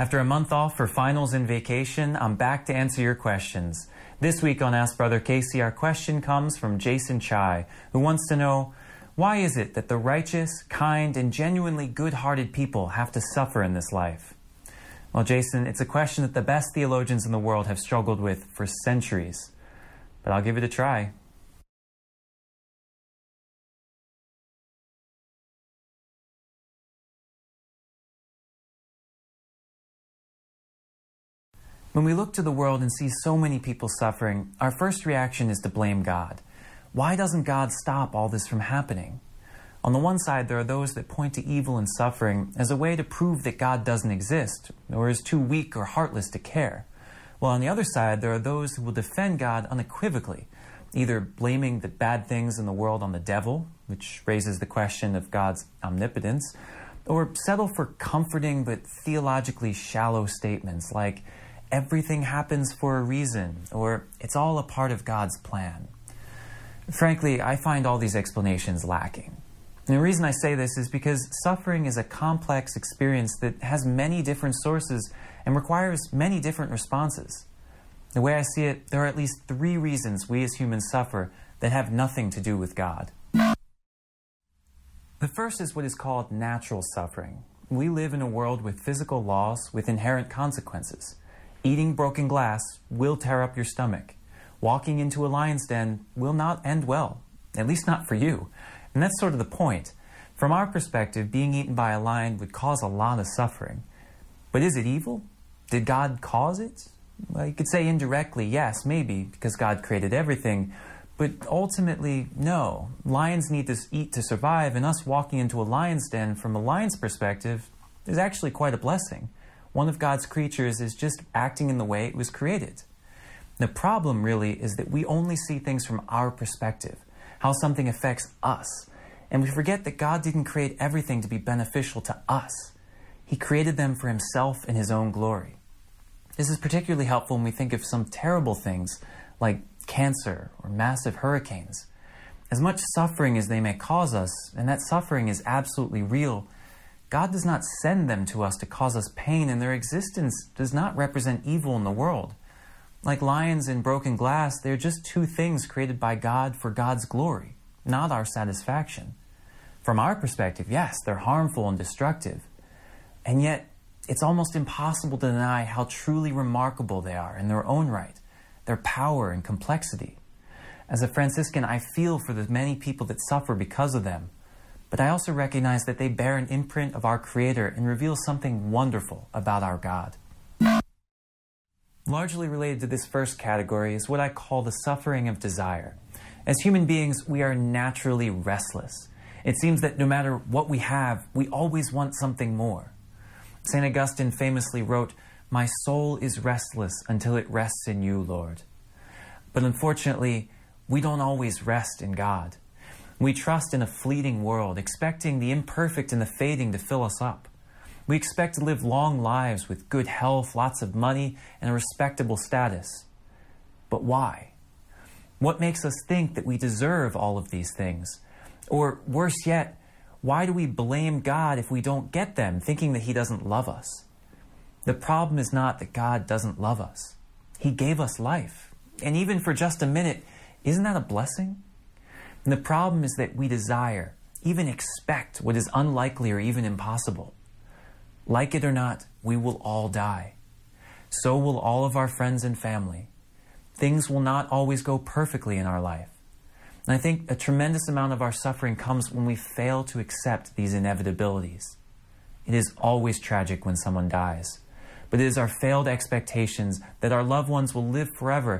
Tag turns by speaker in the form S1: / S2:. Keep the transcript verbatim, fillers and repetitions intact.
S1: After a month off for finals and vacation, I'm back to answer your questions. This week on Ask Brother Casey, our question comes from Jason Chai, who wants to know, why is it that the righteous, kind, and genuinely good-hearted people have to suffer in this life? Well, Jason, it's a question that the best theologians in the world have struggled with for centuries. But I'll give it a try. When we look to the world and see so many people suffering, our first reaction is to blame God. Why doesn't God stop all this from happening? On the one side, there are those that point to evil and suffering as a way to prove that God doesn't exist, or is too weak or heartless to care. While on the other side, there are those who will defend God unequivocally, either blaming the bad things in the world on the devil, which raises the question of God's omnipotence, or settle for comforting but theologically shallow statements like, everything happens for a reason, or it's all a part of God's plan. Frankly, I find all these explanations lacking. And the reason I say this is because suffering is a complex experience that has many different sources and requires many different responses. The way I see it, there are at least three reasons we as humans suffer that have nothing to do with God. The first is what is called natural suffering. We live in a world with physical laws with inherent consequences. Eating broken glass will tear up your stomach. Walking into a lion's den will not end well, at least not for you. And that's sort of the point. From our perspective, being eaten by a lion would cause a lot of suffering. But is it evil? Did God cause it? Well, you could say indirectly, yes, maybe, because God created everything. But ultimately, no. Lions need to eat to survive, and us walking into a lion's den from a lion's perspective is actually quite a blessing. One of God's creatures is just acting in the way it was created. The problem really is that we only see things from our perspective, how something affects us. And we forget that God didn't create everything to be beneficial to us. He created them for himself and his own glory. This is particularly helpful when we think of some terrible things like cancer or massive hurricanes. As much suffering as they may cause us, and that suffering is absolutely real, God does not send them to us to cause us pain, and their existence does not represent evil in the world. Like lions and broken glass, they're just two things created by God for God's glory, not our satisfaction. From our perspective, yes, they're harmful and destructive. And yet, it's almost impossible to deny how truly remarkable they are in their own right, their power and complexity. As a Franciscan, I feel for the many people that suffer because of them. But I also recognize that they bear an imprint of our Creator and reveal something wonderful about our God. Largely related to this first category is what I call the suffering of desire. As human beings, we are naturally restless. It seems that no matter what we have, we always want something more. Saint Augustine famously wrote, "My soul is restless until it rests in you, Lord." But unfortunately, we don't always rest in God. We trust in a fleeting world, expecting the imperfect and the fading to fill us up. We expect to live long lives with good health, lots of money, and a respectable status. But why? What makes us think that we deserve all of these things? Or worse yet, why do we blame God if we don't get them, thinking that He doesn't love us? The problem is not that God doesn't love us. He gave us life. And even for just a minute, isn't that a blessing? And the problem is that we desire, even expect what is unlikely or even impossible. Like it or not, we will all die. So will all of our friends and family. Things will not always go perfectly in our life. And I think a tremendous amount of our suffering comes when we fail to accept these inevitabilities. It is always tragic when someone dies, but it is our failed expectations that our loved ones will live forever